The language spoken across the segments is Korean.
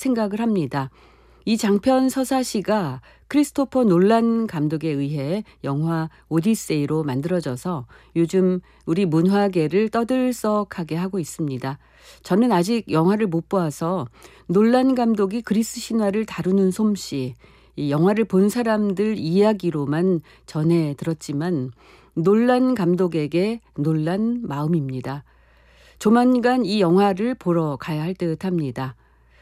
생각을 합니다. 이 장편 서사시가 크리스토퍼 놀란 감독에 의해 영화 오디세이로 만들어져서 요즘 우리 문화계를 떠들썩하게 하고 있습니다. 저는 아직 영화를 못 보아서 놀란 감독이 그리스 신화를 다루는 솜씨, 이 영화를 본 사람들 이야기로만 전해 들었지만 놀란 감독에게 놀란 마음입니다. 조만간 이 영화를 보러 가야 할 듯합니다.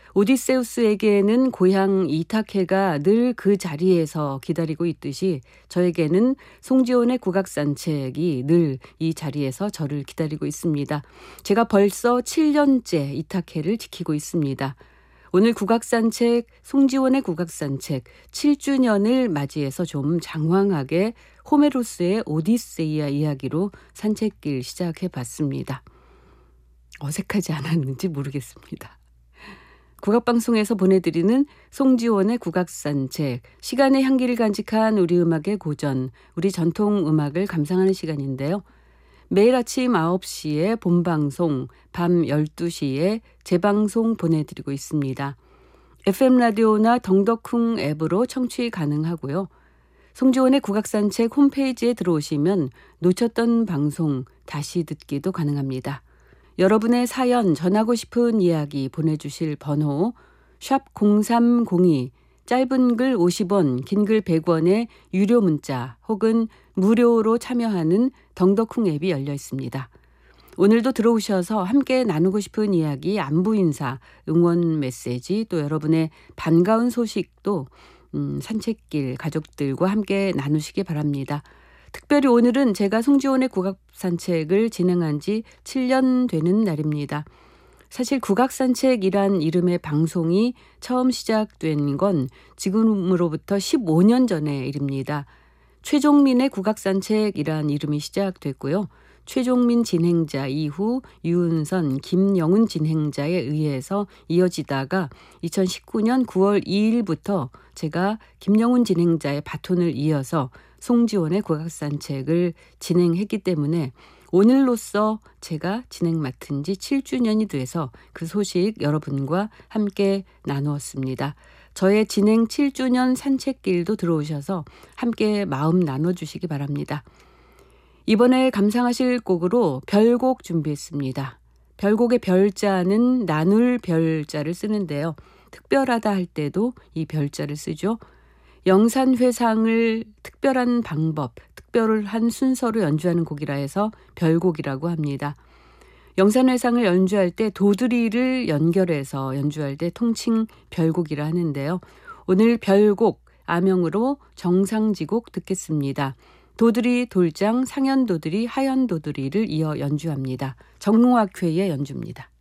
오디세우스에게는 고향 이타케가 늘 그 자리에서 기다리고 있듯이 저에게는 송지온의 국악산책이 늘 이 자리에서 저를 기다리고 있습니다. 제가 벌써 7년째 이타케를 지키고 있습니다. 오늘 국악산책, 송지온의 국악산책 7주년을 맞이해서 좀 장황하게 호메로스의 오디세이아 이야기로 산책길 시작해봤습니다. 어색하지 않았는지 모르겠습니다. 국악방송에서 보내드리는 송지온의 국악산책, 시간의 향기를 간직한 우리 음악의 고전, 우리 전통 음악을 감상하는 시간인데요. 매일 아침 9시에 본방송, 밤 12시에 재방송 보내드리고 있습니다. FM 라디오나 덩덕쿵 앱으로 청취 가능하고요. 송지온의 국악산책 홈페이지에 들어오시면 놓쳤던 방송 다시 듣기도 가능합니다. 여러분의 사연, 전하고 싶은 이야기 보내주실 번호 샵 0302, 짧은 글 50원, 긴 글 100원의 유료 문자 혹은 무료로 참여하는 덩덕쿵 앱이 열려 있습니다. 오늘도 들어오셔서 함께 나누고 싶은 이야기, 안부 인사, 응원 메시지, 또 여러분의 반가운 소식도 산책길 가족들과 함께 나누시기 바랍니다. 특별히 오늘은 제가 송지온의 국악산책을 진행한 지 7년 되는 날입니다. 사실 국악산책이란 이름의 방송이 처음 시작된 건 지금으로부터 15년 전의 일입니다. 최종민의 국악산책이란 이름이 시작됐고요. 최종민 진행자 이후 유은선, 김영훈 진행자에 의해서 이어지다가 2019년 9월 2일부터 제가 김영훈 진행자의 바톤을 이어서 송지온의 국악산책을 진행했기 때문에 오늘로써 제가 진행 맡은 지 7주년이 돼서 그 소식 여러분과 함께 나누었습니다. 저의 진행 7주년 산책길도 들어오셔서 함께 마음 나눠주시기 바랍니다. 이번에 감상하실 곡으로 별곡 준비했습니다. 별곡의 별자는 나눌 별자를 쓰는데요. 특별하다 할 때도 이 별자를 쓰죠. 영산회상을 특별한 방법, 특별한 순서로 연주하는 곡이라 해서 별곡이라고 합니다. 영산회상을 연주할 때 도드리를 연결해서 연주할 때 통칭 별곡이라 하는데요. 오늘 별곡, 아명으로 정상지곡 듣겠습니다. 도드리, 돌장, 상현 도드리, 하현 도드리를 이어 연주합니다. 정롱학회의 연주입니다.